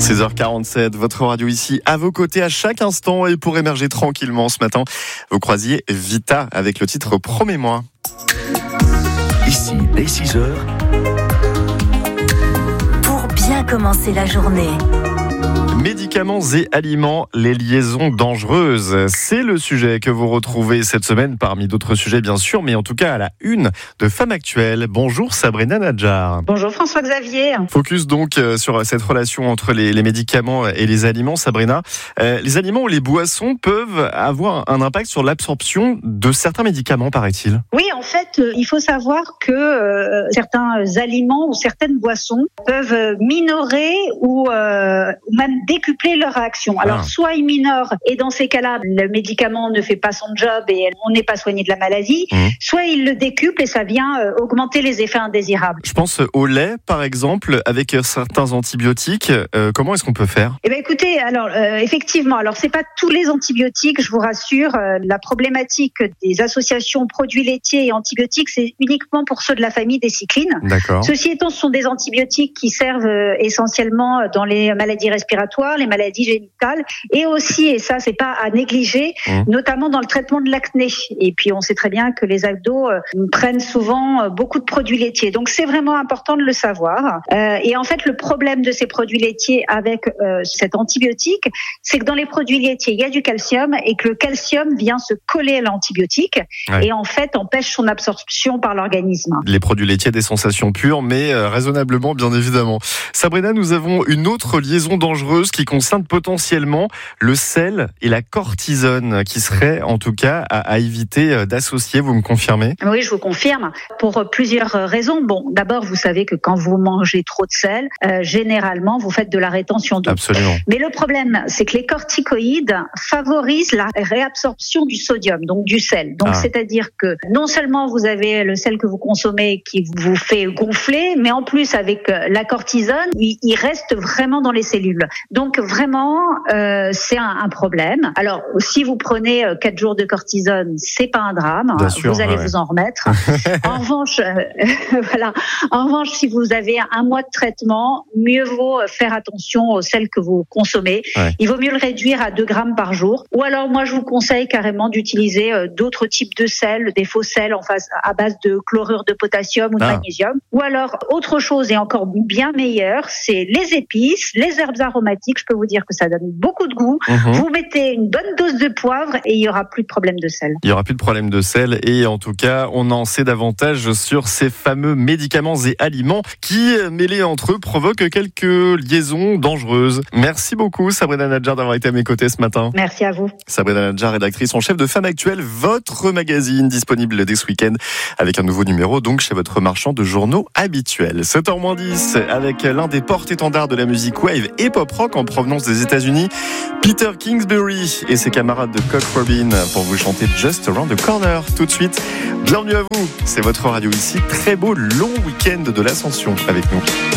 16h47, votre radio ici à vos côtés à chaque instant. Et pour émerger tranquillement ce matin, vous croisiez Vita avec le titre Promets-moi. Ici, dès 6h. Pour bien commencer la journée. Médicaments et aliments, les liaisons dangereuses. C'est le sujet que vous retrouvez cette semaine, parmi d'autres sujets bien sûr, mais en tout cas à la une de Femmes Actuelles. Bonjour Sabrina Nadjar. Bonjour François-Xavier. Focus donc sur cette relation entre les médicaments et les aliments, Sabrina. Les aliments ou les boissons peuvent avoir un impact sur l'absorption de certains médicaments, paraît-il. Oui, en fait, il faut savoir que certains aliments ou certaines boissons peuvent minorer ou même décupler leur réaction. Alors, soit ils minorent et dans ces cas-là, le médicament ne fait pas son job et on n'est pas soigné de la maladie, soit ils le décuplent et ça vient augmenter les effets indésirables. Je pense au lait, par exemple, avec certains antibiotiques. Comment est-ce qu'on peut faire ? Eh bien, écoutez, alors effectivement, alors c'est pas tous les antibiotiques, je vous rassure. La problématique des associations produits laitiers et antibiotiques, c'est uniquement pour ceux de la famille des cyclines. D'accord. Ceci étant, ce sont des antibiotiques qui servent essentiellement dans les maladies respiratoires, les maladies génitales, et aussi, et ça c'est pas à négliger, notamment dans le traitement de l'acné. Et puis on sait très bien que les ados prennent souvent beaucoup de produits laitiers. Donc c'est vraiment important de le savoir. Et en fait, le problème de ces produits laitiers avec cet antibiotique, c'est que dans les produits laitiers, il y a du calcium et que le calcium vient se coller à l'antibiotique et en fait empêche son absorption par l'organisme. Les produits laitiers, des sensations pures, mais raisonnablement, bien évidemment. Sabrina, nous avons une autre liaison dangereuse qui concerne potentiellement le sel et la cortisone, qui serait en tout cas à éviter d'associer. Vous me confirmez ? Oui, je vous confirme. Pour plusieurs raisons. Bon, d'abord, vous savez que quand vous mangez trop de sel, généralement, vous faites de la rétention d'eau. Absolument. Mais le problème, c'est que les corticoïdes favorisent la réabsorption du sodium, donc du sel. Donc, c'est-à-dire que non seulement vous avez le sel que vous consommez qui vous fait gonfler, mais en plus, avec la cortisone, il reste vraiment dans les cellules. Donc vraiment, c'est un problème. Alors, si vous prenez 4 jours de cortisone, c'est pas un drame. Bien sûr, vous allez vous en remettre. En revanche, voilà. En revanche, si vous avez un mois de traitement, mieux vaut faire attention au sel que vous consommez. Il vaut mieux le réduire à 2 grammes par jour. Ou alors, moi, je vous conseille carrément d'utiliser d'autres types de sels, des faux sels à base de chlorure de potassium ou de magnésium. Ou alors, autre chose et encore bien meilleure, c'est les épices, les herbes aromatiques. Je peux vous dire que ça donne beaucoup de goût. Vous mettez une bonne dose de poivre et il n'y aura plus de problème de sel. Il n'y aura plus de problème de sel et en tout cas, on en sait davantage sur ces fameux médicaments et aliments qui, mêlés entre eux, provoquent quelques liaisons dangereuses. Merci beaucoup Sabrina Nadjar d'avoir été à mes côtés ce matin. Merci à vous. Sabrina Nadjar, rédactrice en chef de Femmes Actuelles, votre magazine disponible dès ce week-end avec un nouveau numéro donc chez votre marchand de journaux habituel. 7h-10 avec l'un des porte-étendards de la musique wave et pop rock en provenance des États-Unis, Peter Kingsbury et ses camarades de Cock Robin pour vous chanter Just Around the Corner. Tout de suite, bienvenue à vous, c'est votre radio ici, très beau long week-end de l'Ascension avec nous.